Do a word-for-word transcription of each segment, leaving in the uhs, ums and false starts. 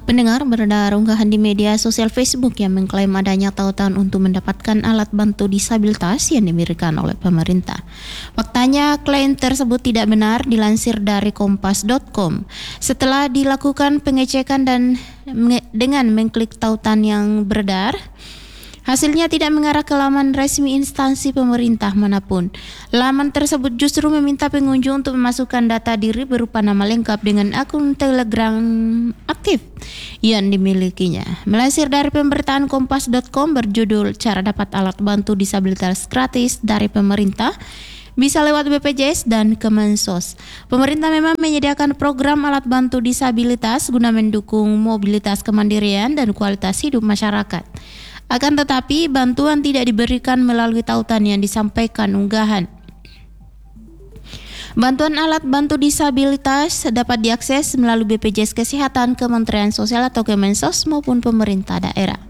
Pendengar, beredar unggahan di media sosial Facebook yang mengklaim adanya tautan untuk mendapatkan alat bantu disabilitas yang diberikan oleh pemerintah. Faktanya, klaim tersebut tidak benar, dilansir dari kompas dot com. Setelah dilakukan pengecekan dan dengan mengklik tautan yang beredar, hasilnya tidak mengarah ke laman resmi instansi pemerintah manapun. Laman tersebut justru meminta pengunjung untuk memasukkan data diri berupa nama lengkap dengan akun Telegram aktif yang dimilikinya. Melansir dari pemberitaan kompas dot com berjudul Cara Dapat Alat Bantu Disabilitas Gratis dari Pemerintah, bisa lewat B P J S dan Kemensos. Pemerintah memang menyediakan program alat bantu disabilitas guna mendukung mobilitas, kemandirian, dan kualitas hidup masyarakat. Akan tetapi, bantuan tidak diberikan melalui tautan yang disampaikan unggahan. Bantuan alat bantu disabilitas dapat diakses melalui B P J S Kesehatan, Kementerian Sosial atau Kemensos maupun pemerintah daerah.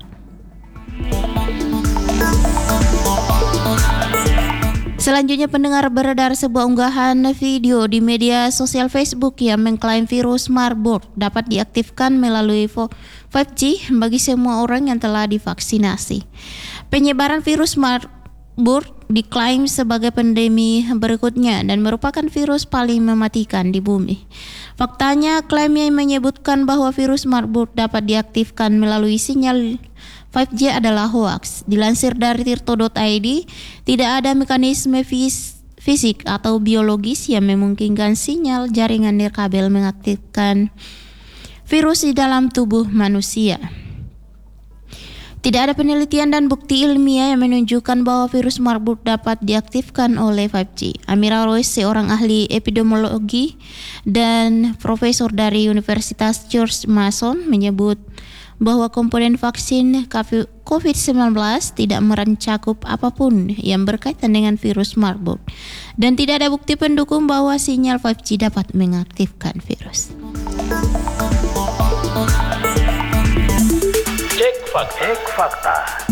Selanjutnya, pendengar, beredar sebuah unggahan video di media sosial Facebook yang mengklaim virus Marburg dapat diaktifkan melalui lima G bagi semua orang yang telah divaksinasi. Penyebaran virus Marburg diklaim sebagai pandemi berikutnya dan merupakan virus paling mematikan di bumi. Faktanya, klaim yang menyebutkan bahwa virus Marburg dapat diaktifkan melalui sinyal lima G adalah hoaks. Dilansir dari tirto dot i d, tidak ada mekanisme fis- fisik atau biologis yang memungkinkan sinyal jaringan nirkabel mengaktifkan virus di dalam tubuh manusia. Tidak ada penelitian dan bukti ilmiah yang menunjukkan bahwa virus Marburg dapat diaktifkan oleh lima G. Amira Royce, seorang ahli epidemiologi dan profesor dari Universitas George Mason, menyebut bahwa komponen vaksin covid sembilan belas tidak mencakup apapun yang berkaitan dengan virus Marburg dan tidak ada bukti pendukung bahwa sinyal lima G dapat mengaktifkan virus. Cek fakta. Cek fakta.